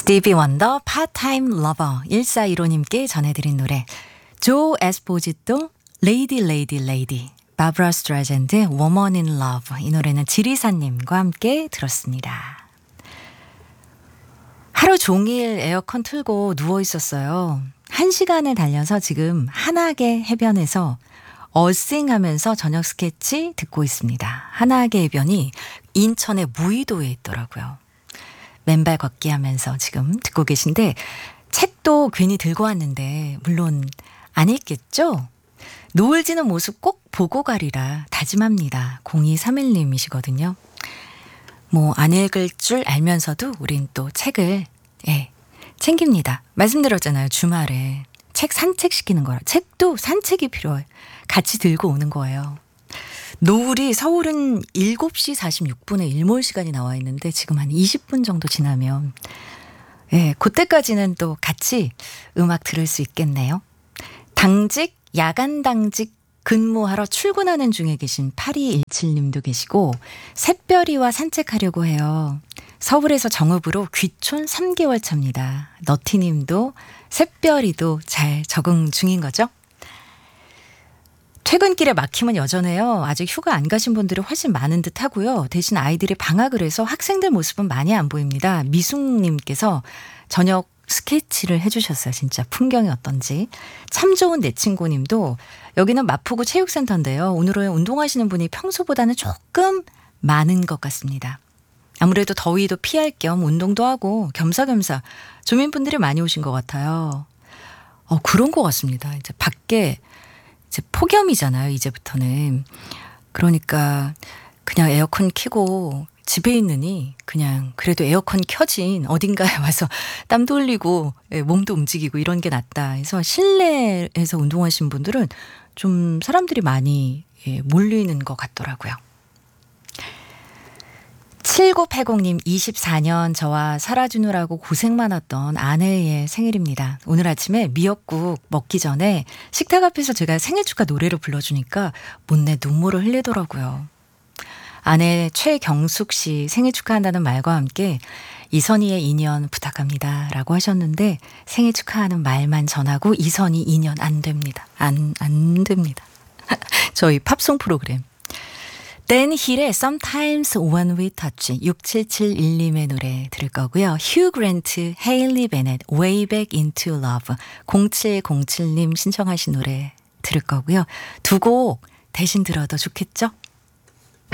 스티비 원더 파트타임 러버 1415님께 전해드린 노래 조 에스포지또 레이디 레이디 레이디 바브라 스트라젠드의 Woman in Love 이 노래는 지리사님과 함께 들었습니다. 하루 종일 에어컨 틀고 누워 있었어요. 1시간을 달려서 지금 한악의 해변에서 어싱하면서 저녁 스케치 듣고 있습니다. 한악의 해변이 인천의 무의도에 있더라고요. 맨발 걷기 하면서 지금 듣고 계신데 책도 괜히 들고 왔는데 물론 안 읽겠죠? 노을 지는 모습 꼭 보고 가리라 다짐합니다. 0231님이시거든요. 뭐 안 읽을 줄 알면서도 우린 또 책을 챙깁니다. 말씀드렸잖아요. 주말에 책 산책시키는 거라. 책도 산책이 필요해요. 같이 들고 오는 거예요. 노을이 서울은 7시 46분에 일몰 시간이 나와 있는데 지금 한 20분 정도 지나면 그때까지는 또 같이 음악 들을 수 있겠네요. 당직, 야간 당직 근무하러 출근하는 중에 계신 8217님도 계시고 샛별이와 산책하려고 해요. 서울에서 정읍으로 귀촌 3개월 차입니다. 너티님도 샛별이도 잘 적응 중인 거죠? 퇴근길에 막힘은 여전해요. 아직 휴가 안 가신 분들이 훨씬 많은 듯 하고요. 대신 아이들이 방학을 해서 학생들 모습은 많이 안 보입니다. 미숙님께서 저녁 스케치를 해주셨어요. 진짜 풍경이 어떤지. 참 좋은 내 친구님도 여기는 마포구 체육센터인데요. 오늘은 운동하시는 분이 평소보다는 조금 많은 것 같습니다. 아무래도 더위도 피할 겸 운동도 하고 겸사겸사 주민분들이 많이 오신 것 같아요. 그런 것 같습니다. 이제 밖에 이제 폭염이잖아요. 이제부터는. 그러니까 그냥 에어컨 켜고 집에 있느니 그냥 그래도 에어컨 켜진 어딘가에 와서 땀도 흘리고 몸도 움직이고 이런 게 낫다 해서 실내에서 운동하신 분들은 좀 사람들이 많이 몰리는 것 같더라고요. 7980님 24년 저와 살아주느라고 고생 많았던 아내의 생일입니다. 오늘 아침에 미역국 먹기 전에 식탁 앞에서 제가 생일 축하 노래를 불러주니까 못내 눈물을 흘리더라고요. 아내 최경숙 씨 생일 축하한다는 말과 함께 이선희의 인연 부탁합니다 라고 하셨는데 생일 축하하는 말만 전하고 이선희 인연 안 됩니다. 안 됩니다. 저희 팝송 프로그램. 댄 힐의 Sometimes When We Touch 6771님의 노래 들을 거고요. 휴 그랜트, 헤일리 베넷, Way Back Into Love 0707님 신청하신 노래 들을 거고요. 두 곡 대신 들어도 좋겠죠?